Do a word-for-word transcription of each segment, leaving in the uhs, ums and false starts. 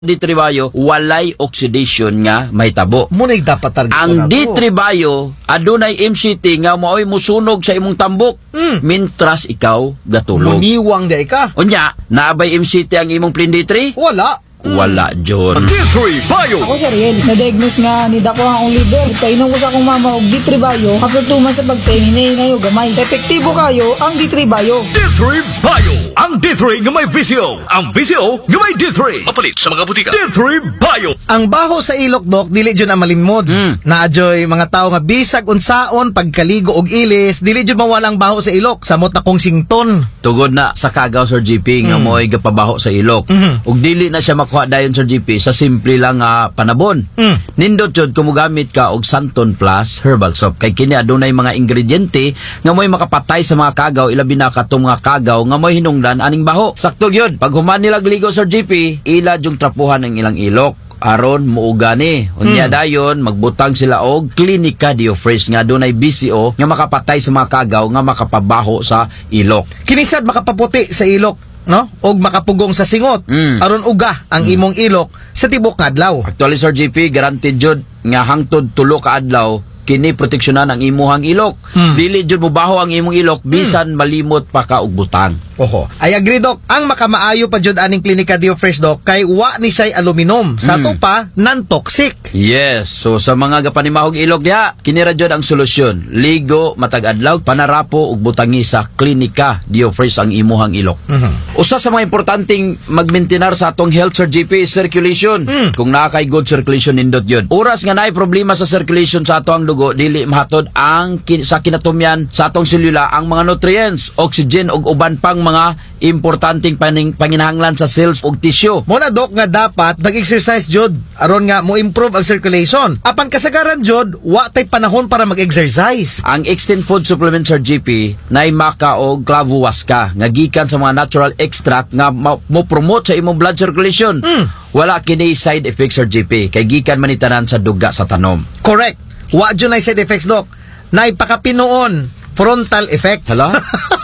D three bio walay oxidation nga mahitabo. Munay dapat target ang D three bio adunay M C T nga maoy musunog sa imong tambok mm. mintras ikaw gatulog. Muniwang day ka. Unya, naabay M C T ang imong plain D three? Wala. Wala, John. D three bio. Ako sir, Riel, na-diagnose nga ni dako ang akong liver. Kainom ko sa akong mama og D three bio. After two months sa pagtingin, ngayon gamay. Epektibo kayo ang D three bio. D three bio. Ang D three nga may visio. Ang visio nga may D three. Mapalit sa mga butika. D three bio. Ang baho sa ilok, Dok, dili dyan ang malimod. Mm. Naadyoy mga tao nga bisag unsaon pagkaligo og ilis, dili dyan mawalang baho sa ilok. Samot na kong sington. Tugod na sa kagaw, Sir G P, nga Mm. mo'y gapabaho sa ilok. Mhm. Ug dili na siya makuha dayon, Sir G P, sa simple lang nga panabon. Mm. Nindot jud kumugamit ka og Santon Plus Herbal Soap. Kay kini adunay mga ingrediente nga mo'y makapatay sa mga kagaw, ilabi na katong mga kagaw nga mo'y hinungdan aning baho. Sakto yun. Pag human nila ligo, Sir G P, ila jung trapuhan ang ilang ilok. Aron muugani. Unya Hmm. dayon magbutang sila og Clinica Diofresh nga dunay B C O nga makapatay sa mga kagaw nga makapabaho sa ilok. Kinisad makapaputi sa ilok, no? Og makapugong sa singot. Mm. Aron uga ang imong ilok sa tibok nga adlaw. Actually, Sir G P, guaranteed jud nga hangtod tulo ka adlaw kini proteksyonan ang imuhang ilok. Hmm. Dili jud mubaho ang imong ilok bisan malimot pa ka og butang. Oho. I agree, Dok. Ang makamaayo pa jud aning Clinica Diofresh, Dok, kay wa ni siya'y aluminum. Sa Mm. to pa, non-toxic. Yes, so sa mga gapanimahog ilok diha, kini ra jud ang solusyon. Ligo matag adlaw, panarapo ug butangi sa Clinica Diofresh ang imuhang ilok. Mhm. Usa sa mga importanteng magmaintenar sa atong health, Sir G P, is circulation. Mm. Kung naa kay good circulation nindot yun. Oras nga naay problema sa circulation sa atong dugo, dili mahatod ang kin- sa kinatumyan sa atong selula ang mga nutrients, oxygen ug uban pang mga importanteng paning panginahanglan sa cells ug tissue. Mo na, Dok, nga dapat mag-exercise jud aron nga mo improve ang circulation. Apan kasagaran jud, wa tay panahon para mag-exercise. Ang Extend Food Supplement, Sir G P, nay maka o clavuasca nga gikan sa mga natural extract nga ma- mo promote sa imong blood circulation. Mm. Wala kini side effects, Sir G P, kay gikan manitanan sa duga sa tanom. Correct. Wa jud nay side effects, Dok. Nay pakapinoon frontal effect. Hala?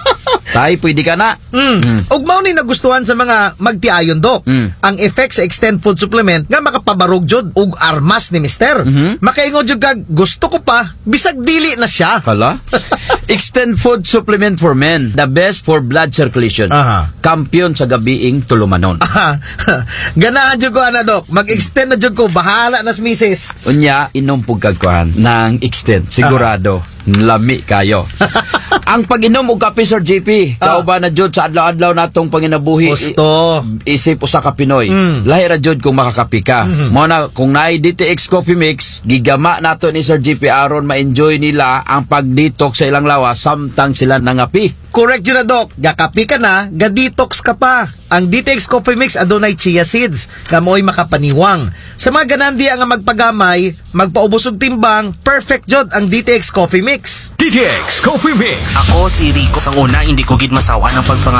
Tay, pwede ka na. Mm. Mm. Ug mao ni nagustuhan sa mga magtiayon, Dok. Mm. Ang effect sa Extend Food Supplement nga makapabarog jud ug armas ni Mister. Mhm. Makaingon jud kag gusto ko pa bisag dili na siya. Hala? Extend Food Supplement for Men, the best for blood circulation. Aha. Kampiyon sa gabiing tulumanon. Aha. Ganahan jud ko ana, Dok. Mag-extend na jud ko, bahala nas misis. Unya, inom pug kagkuhan ng Extend. Sigurado, lami kayo. Ang pag-inom og kape, Sir G P, Ah. kauban na jud sa adlaw-adlaw natong panginabuhi. Gusto. I- isip usa ka Pinoy. Mm. Lahi ra jud kung makakapi ka. Mhm. Mo na kung naay D T X Coffee Mix, gigama nato ni Sir G P aron ma-enjoy nila ang pag-detox sa ilang lawas samtang sila nangapi. Correct yun na, Dok. Gakapi ka na, ga-detox ka pa. Ang D T X Coffee Mix adunay chia seeds, nga mo'y makapaniwang. Sa mga ganandi nga magpagamay, magpaubos og timbang, perfect jud ang D T X Coffee Mix. D T X Coffee Mix. Ako si Rico. Sang una, hindi ko gid masawa ng pagpanga...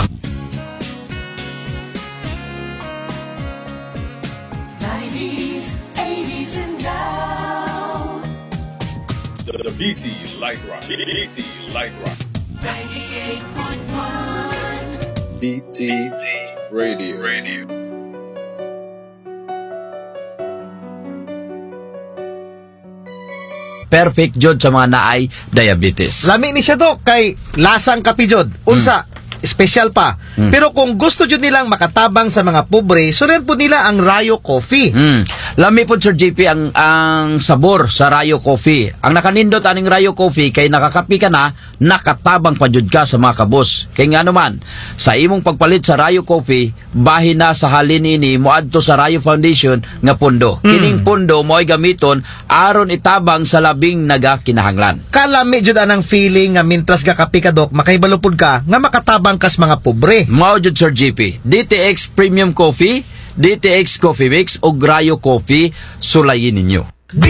The, the B T Light Rock. B T Light Rock. B T Radio. Radio. Perfect jud sa mga naay diabetes. Lami ni siya, Dok, kay lasang kapi jud. Unsa, special pa. Mm. Pero kung gusto jud nilang makatabang sa mga pobre, sunan po nila ang Rayo Coffee. Mm. Lami po, Sir J P, ang ang sabor sa Rayo Coffee. Ang nakanindot aning Rayo Coffee kay nakakapi ka na, nakatabang pa jud ka sa mga kabos. Kay nga naman, sa imong pagpalit sa Rayo Coffee, bahin na sa halin ini moadto sa Rayo Foundation nga pundo. Mm. Kining pundo mo'y gamiton aron itabang sa labing nagakinahanglan. Kalami jud anang feeling nga mintras gakapi ka, Dok, makaibalupod ka nga makatabang kas mga pobre. Mao jud, Sir G P, D T X Premium Coffee, D T X Coffee Mix o Rayo Coffee, sulayin ninyo.